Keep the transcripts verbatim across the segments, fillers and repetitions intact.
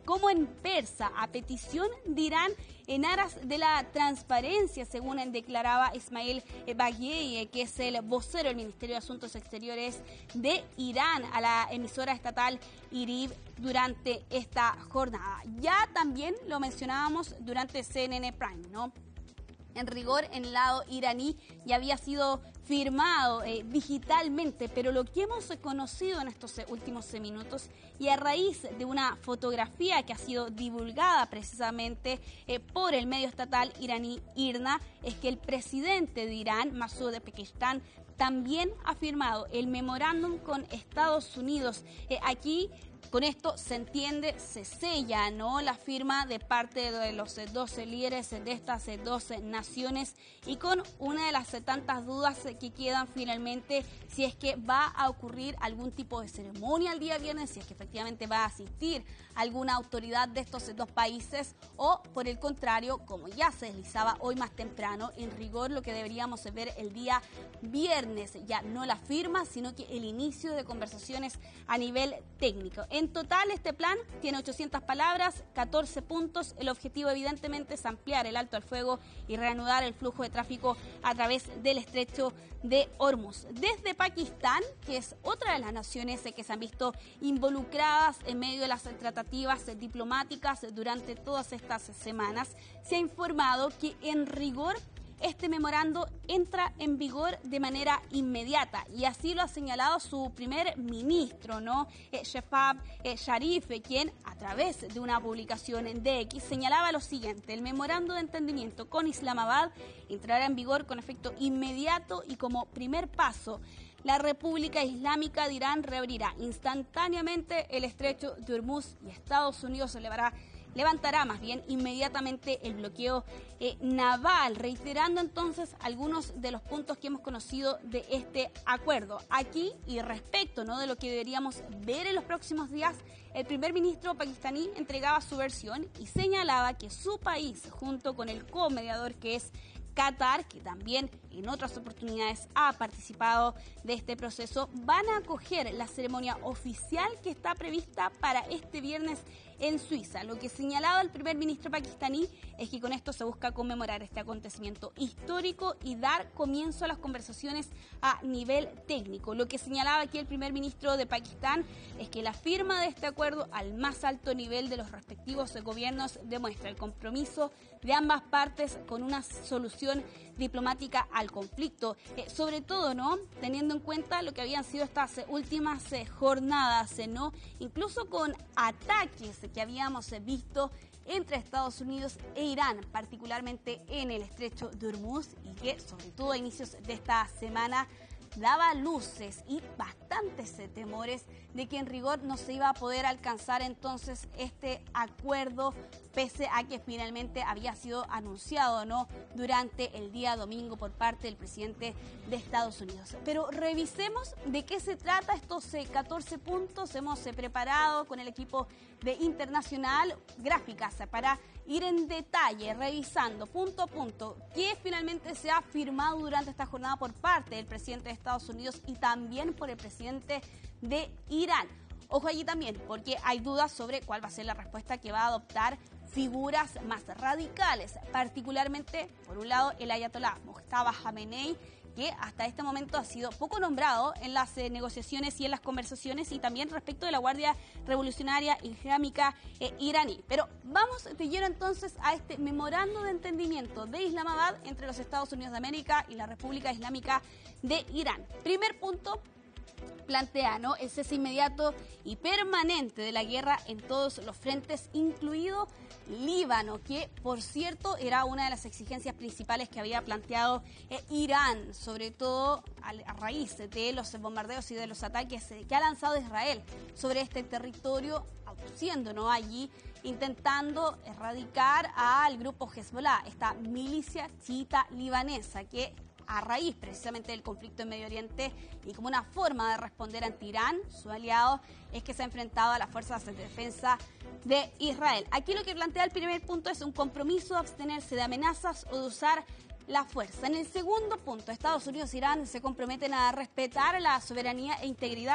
como en persa, a petición de Irán en aras de la transparencia, según declaraba Ismail Bagheri, que es el vocero del Ministerio de Asuntos Exteriores de Irán, a la emisora estatal IRIB durante esta jornada. Ya también lo mencionábamos durante C N N Prime, ¿no? En rigor, en el lado iraní ya había sido firmado eh, digitalmente, pero lo que hemos conocido en estos últimos minutos y a raíz de una fotografía que ha sido divulgada precisamente eh, por el medio estatal iraní IRNA, es que el presidente de Irán, Masoud Pezeshkian, también ha firmado el memorándum con Estados Unidos. Eh, aquí Con esto se entiende, se sella, ¿no?, la firma de parte de los doce líderes de estas doce naciones, y con una de las tantas dudas que quedan finalmente, si es que va a ocurrir algún tipo de ceremonia el día viernes, si es que efectivamente va a asistir alguna autoridad de estos dos países, o por el contrario, como ya se deslizaba hoy más temprano, en rigor lo que deberíamos ver el día viernes, ya no la firma, sino que el inicio de conversaciones a nivel técnico. En total, este plan tiene ochocientas palabras, catorce puntos. El objetivo, evidentemente, es ampliar el alto al fuego y reanudar el flujo de tráfico a través del estrecho de Hormuz. Desde Pakistán, que es otra de las naciones que se han visto involucradas en medio de las tratativas diplomáticas durante todas estas semanas, se ha informado que, en rigor, este memorando entra en vigor de manera inmediata, y así lo ha señalado su primer ministro, ¿no? Eh, Shehbaz eh, Sharif, quien a través de una publicación en D X señalaba lo siguiente: el memorando de entendimiento con Islamabad entrará en vigor con efecto inmediato y, como primer paso, la República Islámica de Irán reabrirá instantáneamente el estrecho de Hormuz y Estados Unidos elevará levantará más bien inmediatamente el bloqueo eh, naval, reiterando entonces algunos de los puntos que hemos conocido de este acuerdo. Aquí, y respecto, ¿no?, de lo que deberíamos ver en los próximos días, el primer ministro pakistaní entregaba su versión y señalaba que su país, junto con el comediador que es Qatar, que también en otras oportunidades ha participado de este proceso, van a acoger la ceremonia oficial que está prevista para este viernes en Suiza. Lo que señalaba el primer ministro pakistaní es que con esto se busca conmemorar este acontecimiento histórico y dar comienzo a las conversaciones a nivel técnico. Lo que señalaba aquí el primer ministro de Pakistán es que la firma de este acuerdo al más alto nivel de los respectivos gobiernos demuestra el compromiso de ambas partes con una solución diplomática al conflicto, eh, sobre todo, ¿no?, teniendo en cuenta lo que habían sido estas eh, últimas eh, jornadas, eh, ¿no?, incluso con ataques que habíamos eh, visto entre Estados Unidos e Irán, particularmente en el estrecho de Hormuz, y que sobre todo a inicios de esta semana daba luces y bastantes eh, temores de que en rigor no se iba a poder alcanzar entonces este acuerdo, pese a que finalmente había sido anunciado, ¿no?, durante el día domingo por parte del presidente de Estados Unidos. Pero revisemos de qué se trata estos eh, catorce puntos. Hemos eh, preparado con el equipo de Internacional gráficas para ir en detalle, revisando punto a punto qué finalmente se ha firmado durante esta jornada por parte del presidente de Estados Unidos y también por el presidente de Irán. Ojo allí también, porque hay dudas sobre cuál va a ser la respuesta que va a adoptar figuras más radicales, particularmente, por un lado, el ayatolá Mojtaba Khamenei, que hasta este momento ha sido poco nombrado en las eh, negociaciones y en las conversaciones, y también respecto de la Guardia Revolucionaria Islámica eh, iraní. Pero vamos de lleno entonces a este memorando de entendimiento de Islamabad entre los Estados Unidos de América y la República Islámica de Irán. Primer punto: plantea, ¿no?, el cese inmediato y permanente de la guerra en todos los frentes, incluido Líbano, que por cierto era una de las exigencias principales que había planteado eh, Irán, sobre todo a, a raíz de los bombardeos y de los ataques eh, que ha lanzado Israel sobre este territorio, aduciendo, ¿no?, allí intentando erradicar al grupo Hezbollah, esta milicia chiita libanesa que, a raíz precisamente del conflicto en Medio Oriente y como una forma de responder ante Irán, su aliado, es que se ha enfrentado a las fuerzas de defensa de Israel. Aquí lo que plantea el primer punto es un compromiso de abstenerse de amenazas o de usar la fuerza. En el segundo punto, Estados Unidos e Irán se comprometen a respetar la soberanía e integridad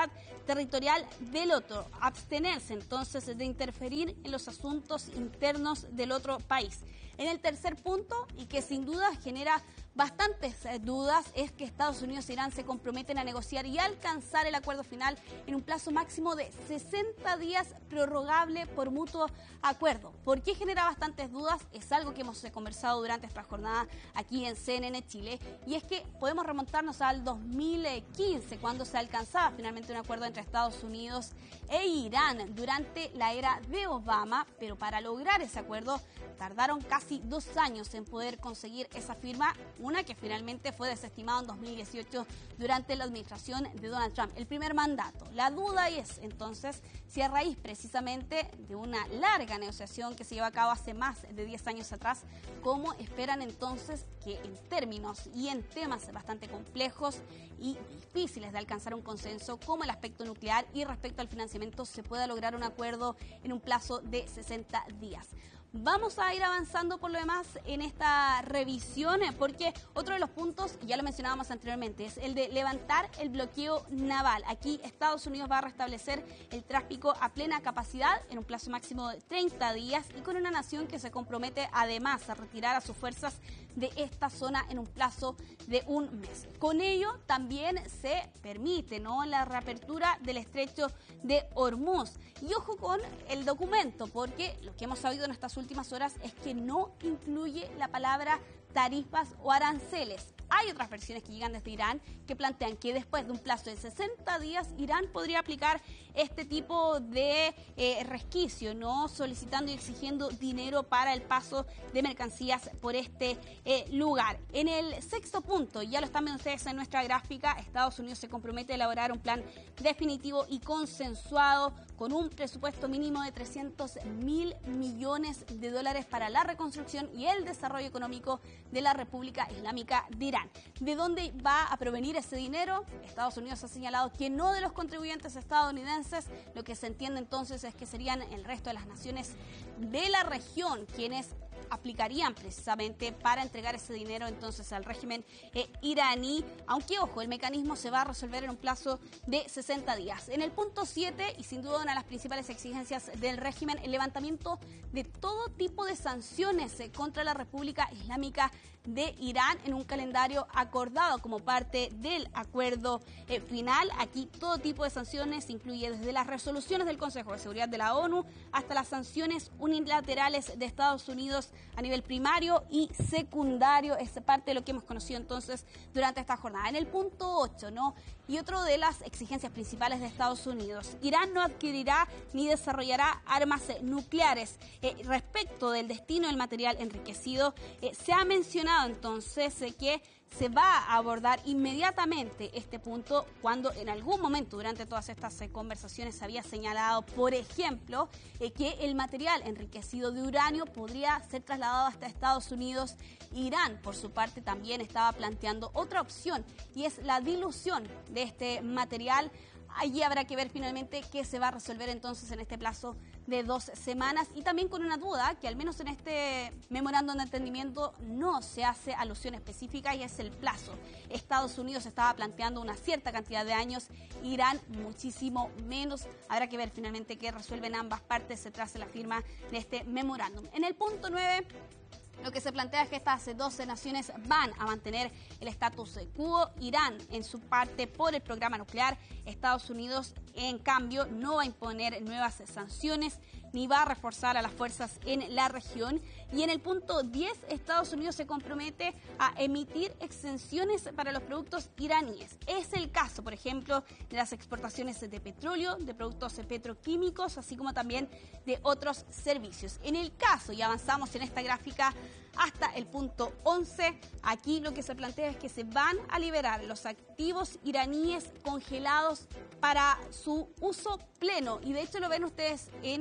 territorial del otro, abstenerse entonces de interferir en los asuntos internos del otro país. En el tercer punto, y que sin duda genera bastantes eh, dudas, es que Estados Unidos e Irán se comprometen a negociar y alcanzar el acuerdo final en un plazo máximo de sesenta días prorrogable por mutuo acuerdo. ¿Por qué genera bastantes dudas? Es algo que hemos conversado durante esta jornada aquí en C N N Chile, y es que podemos remontarnos al dos mil quince, cuando se alcanzaba finalmente un acuerdo entre Estados Unidos e Irán durante la era de Obama, pero para lograr ese acuerdo tardaron casi dos años en poder conseguir esa firma, una que finalmente fue desestimada en dos mil dieciocho durante la administración de Donald Trump, el primer mandato. La duda es entonces si a raíz precisamente de una larga negociación que se llevó a cabo hace más de diez años atrás, ¿cómo esperan entonces que en términos y en temas bastante complejos y difíciles de alcanzar un consenso como el aspecto nuclear y respecto al financiamiento se pueda lograr un acuerdo en un plazo de sesenta días? Vamos a ir avanzando por lo demás en esta revisión, porque otro de los puntos, ya lo mencionábamos anteriormente, es el de levantar el bloqueo naval. Aquí Estados Unidos va a restablecer el tráfico a plena capacidad en un plazo máximo de treinta días y con una nación que se compromete además a retirar a sus fuerzas de esta zona en un plazo de un mes. Con ello también se permite, ¿no?, la reapertura del estrecho de Hormuz. Y ojo con el documento, porque lo que hemos sabido en estas últimas horas es que no incluye la palabra tarifas o aranceles. Hay otras versiones que llegan desde Irán que plantean que después de un plazo de sesenta días Irán podría aplicar este tipo de eh, resquicio, ¿no?, solicitando y exigiendo dinero para el paso de mercancías por este eh, lugar. En el sexto punto, ya lo están viendo ustedes en nuestra gráfica, Estados Unidos se compromete a elaborar un plan definitivo y consensuado con un presupuesto mínimo de trescientos mil millones de dólares para la reconstrucción y el desarrollo económico de la República Islámica de Irán. ¿De dónde va a provenir ese dinero? Estados Unidos ha señalado que no de los contribuyentes estadounidenses. Lo que se entiende entonces es que serían el resto de las naciones de la región quienes aplicarían precisamente para entregar ese dinero entonces al régimen eh, iraní, aunque ojo, el mecanismo se va a resolver en un plazo de sesenta días. En el punto siete, y sin duda una de las principales exigencias del régimen, el levantamiento de todo tipo de sanciones eh, contra la República Islámica de Irán en un calendario acordado como parte del acuerdo eh, final. Aquí todo tipo de sanciones incluye desde las resoluciones del Consejo de Seguridad de la ONU hasta las sanciones unilaterales de Estados Unidos a nivel primario y secundario. Es parte de lo que hemos conocido entonces durante esta jornada. En el punto ocho, ¿no? Y otro de las exigencias principales de Estados Unidos, Irán no adquirirá ni desarrollará armas nucleares. Eh, respecto del destino del material enriquecido, eh, se ha mencionado entonces eh, que se va a abordar inmediatamente este punto cuando en algún momento durante todas estas eh, conversaciones se había señalado, por ejemplo, eh, que el material enriquecido de uranio podría ser trasladado hasta Estados Unidos. Irán, por su parte, también estaba planteando otra opción y es la dilución de este material. Allí habrá que ver finalmente qué se va a resolver entonces en este plazo de dos semanas y también con una duda que al menos en este memorándum de entendimiento no se hace alusión específica y es el plazo. Estados Unidos estaba planteando una cierta cantidad de años, Irán muchísimo menos. Habrá que ver finalmente qué resuelven ambas partes tras la firma de este memorándum. En el punto nueve, lo que se plantea es que estas doce naciones van a mantener el status quo. Irán, en su parte, por el programa nuclear. Estados Unidos, en cambio, no va a imponer nuevas sanciones ni va a reforzar a las fuerzas en la región. Y en el punto diez, Estados Unidos se compromete a emitir exenciones para los productos iraníes. Es el caso, por ejemplo, de las exportaciones de petróleo, de productos petroquímicos, así como también de otros servicios. En el caso, y avanzamos en esta gráfica hasta el punto once, aquí lo que se plantea es que se van a liberar los activos iraníes congelados para su uso pleno. Y de hecho lo ven ustedes en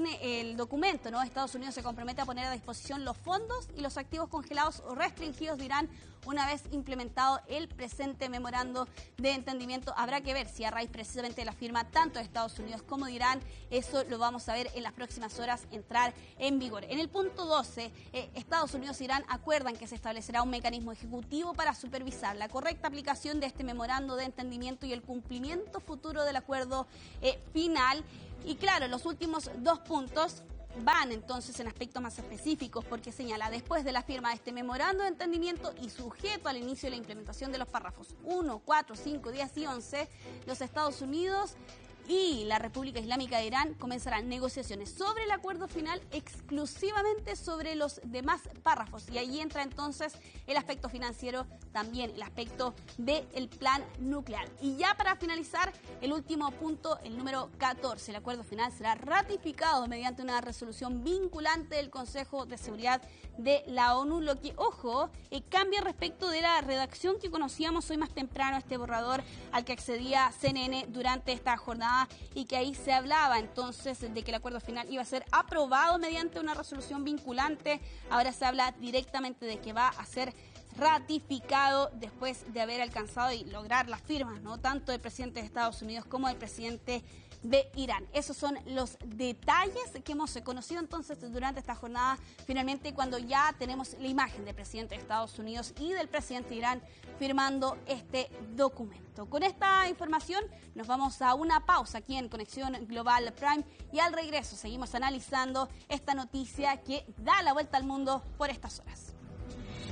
del documento, ¿no? Estados Unidos se compromete a poner a disposición los fondos y los activos congelados o restringidos de Irán una vez implementado el presente memorando de entendimiento. Habrá que ver si a raíz precisamente de la firma tanto de Estados Unidos como de Irán, eso lo vamos a ver en las próximas horas entrar en vigor. En el punto doce, eh, Estados Unidos e Irán acuerdan que se establecerá un mecanismo ejecutivo para supervisar la correcta aplicación de este memorando de entendimiento y el cumplimiento futuro del acuerdo eh, final. Y claro, los últimos dos puntos van entonces en aspectos más específicos porque señala, después de la firma de este memorando de entendimiento y sujeto al inicio de la implementación de los párrafos uno, cuatro, cinco, diez y once, los Estados Unidos y la República Islámica de Irán comenzarán negociaciones sobre el acuerdo final exclusivamente sobre los demás párrafos. Y ahí entra entonces el aspecto financiero, también el aspecto del plan nuclear. Y ya para finalizar, el último punto, el número catorce. El acuerdo final será ratificado mediante una resolución vinculante del Consejo de Seguridad de la ONU, lo que, ojo, eh, cambia respecto de la redacción que conocíamos hoy más temprano, este borrador al que accedía C N N durante esta jornada, y que ahí se hablaba entonces de que el acuerdo final iba a ser aprobado mediante una resolución vinculante. Ahora se habla directamente de que va a ser ratificado después de haber alcanzado y lograr las firmas, ¿no? Tanto del presidente de Estados Unidos como del presidente de Irán. Esos son los detalles que hemos conocido entonces durante esta jornada, finalmente cuando ya tenemos la imagen del presidente de Estados Unidos y del presidente de Irán firmando este documento. Con esta información nos vamos a una pausa aquí en Conexión Global Prime y al regreso seguimos analizando esta noticia que da la vuelta al mundo por estas horas.